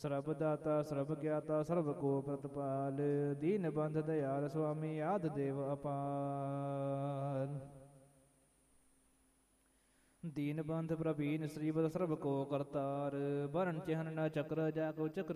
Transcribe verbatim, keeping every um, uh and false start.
ਸਰਬ ਦਾਤਾ ਸਰਬ ਗਿਆਤਾ ਸਰਬ ਕੋ ਪ੍ਰਤਪਾਲ। ਦੀਨ ਬੰਧ ਦਇਆਲ ਸੁਆਮੀ ਆਦਿ ਦੇਵ ਅਪਾਰ। ਦੀਨ ਬੰਧ ਪ੍ਰਭੀਨ ਸ੍ਰੀਵਦ ਸਰਬ ਕੋ ਕਰਤਾਰ। ਬਰਨ ਚਿਹਨ ਨ ਚੱਕਰ ਜਾ ਕੋ ਚੱਕਰ